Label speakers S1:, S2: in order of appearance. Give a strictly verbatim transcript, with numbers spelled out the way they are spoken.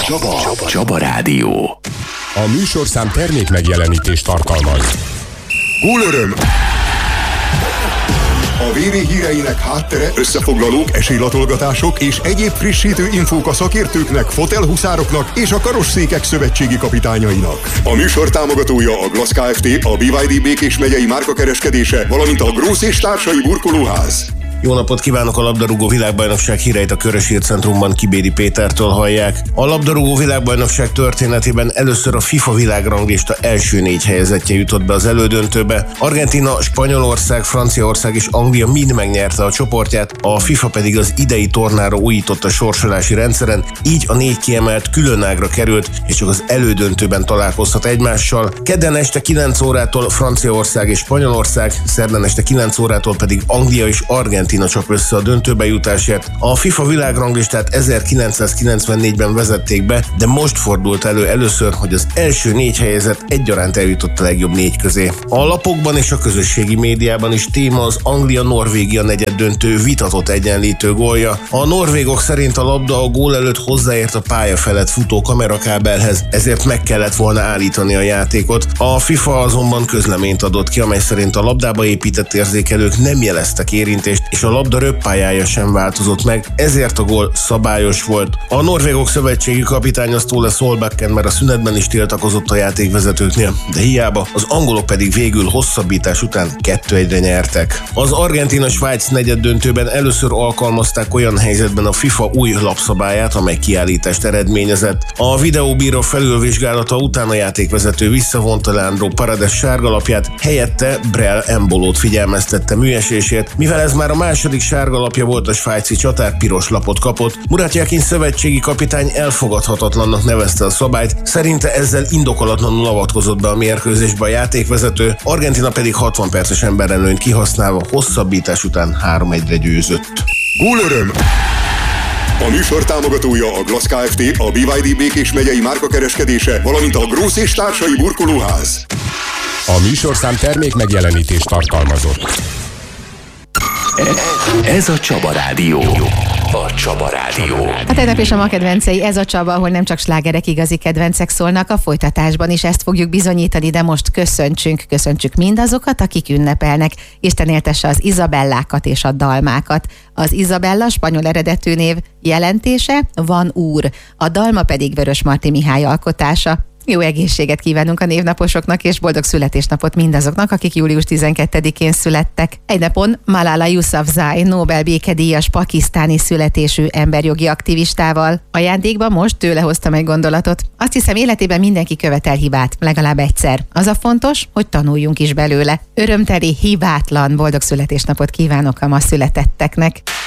S1: Csaba. Csaba. Csaba Rádió.
S2: A műsorszám termék megjelenítést tartalmaz.
S3: Gólöröm! A vé vé híreinek háttere, összefoglalók, esélylatolgatások és egyéb frissítő infók a szakértőknek, fotelhuszároknak és a karosszékek szövetségi kapitányainak. A műsor támogatója a Glass Kft., a bé vé dé Békés megyei márkakereskedése, valamint a Grósz és társai burkolóház.
S4: Jó napot kívánok! A labdarúgó világbajnokság híreit a Körös Hírcentrumban Kibéri Pétertől hallják. A labdarúgó világbajnokság történetében először a FIFA világranglista első négy helyezettje jutott be az elődöntőbe. Argentína, Spanyolország, Franciaország és Anglia mind megnyerte a csoportját, a FIFA pedig az idei tornára újított a sorsolási rendszeren, így a négy kiemelt különágra került, és csak az elődöntőben találkozhat egymással. Kedden este kilenc órától Franciaország és Spanyolország, szerdán este kilenc órától pedig Anglia és Argentína csap össze a döntőbe jutásért. A FIFA világranglistát ezerkilencszázkilencvennégyben vezették be, de most fordult elő először, hogy az első négy helyezett egyaránt eljutott a legjobb négy közé. A lapokban és a közösségi médiában is téma az Anglia-Norvégia negyeddöntő vitatott egyenlítő gólja. A norvégok szerint a labda a gól előtt hozzáért a pálya felett futó kamerakábelhez, ezért meg kellett volna állítani a játékot. A FIFA azonban közleményt adott ki, amely szerint a labdába épített érzékelők nem jeleztek érintést, és a labda röppályája sem változott meg, ezért a gól szabályos volt. A norvégok szövetségi kapitánya Ståle Solbakken már a szünetben is tiltakozott a játékvezetőknél, de hiába, az angolok pedig végül hosszabbítás után kettő egyre nyertek. Az Argentína-Svájc negyeddöntőben először alkalmazták olyan helyzetben a FIFA új lapszabályát, amely kiállítást eredményezett. A videóbíró felülvizsgálata után a játékvezető visszavonta Leandro Paredes sárgalapját, helyette Brel Embolót figyelmeztette műesésért, mivel ez már a második sárgalapja volt, a svájci csatár piros lapot kapott. Murat Yakin szövetségi kapitány elfogadhatatlannak nevezte a szabályt, szerinte ezzel indokolatlanul avatkozott be a mérkőzésbe a játékvezető, Argentína pedig hatvan perces emberelőnyt kihasználva hosszabbítás után három egyre győzött.
S3: Gólöröm! A műsor támogatója a Glass Kft., a bé vé dé Békés megyei márkakereskedése, valamint a Grósz és társai burkolóház.
S2: A műsorszám termék megjelenítést tartalmazott.
S1: Ez a Csaba Rádió. A Csaba Rádió.
S5: A tegnap és a ma kedvencei, ez a Csaba, ahol nem csak slágerek, igazi kedvencek szólnak, a folytatásban is ezt fogjuk bizonyítani, de most köszöntsünk, köszöntsük mindazokat, akik ünnepelnek. Isten éltesse az Izabellákat és a dalmákat. Az Izabella spanyol eredetű név, jelentése van úr, a dalma pedig Vörösmarty Mihály alkotása. Jó egészséget kívánunk a névnaposoknak, és boldog születésnapot mindazoknak, akik július tizenkettedikén születtek. Egy napon Malala Yousafzai Nobel békedíjas pakisztáni születésű emberjogi aktivistával. Ajándékban most tőle hoztam egy gondolatot. Azt hiszem, életében mindenki követel hibát, legalább egyszer. Az a fontos, hogy tanuljunk is belőle. Örömteli, hibátlan, boldog születésnapot kívánok a ma születetteknek.